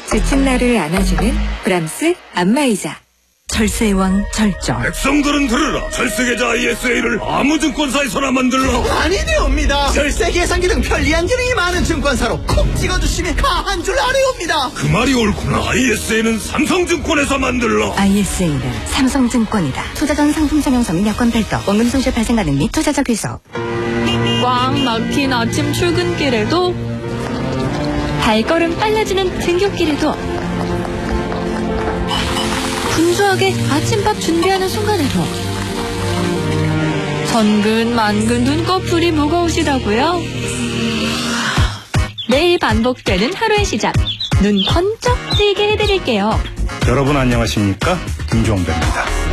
지친 나를 안아주는 브람스 안마의자. 절세의 왕 절정. 백성들은 들으라. 절세계좌 ISA를 아무 증권사에서나 만들라. 아니되옵니다. 절세 계산기 등 편리한 기능이 많은 증권사로 콕 찍어주시면 가한 줄 아래옵니다. 그 말이 옳구나. ISA는 삼성증권에서 만들라. ISA는 삼성증권이다. 투자 전 상품 설명서 및 여건 별도, 원금 손실 발생 가능 및 투자자 귀속. 꽉 막힌 아침 출근길에도, 발걸음 빨라지는 등굣길에도, 분주하게 아침밥 준비하는 순간에도 천근만근 눈꺼풀이 무거우시다고요? 매일 반복되는 하루의 시작, 눈 번쩍 뜨이게 해드릴게요. 여러분 안녕하십니까? 김종배입니다.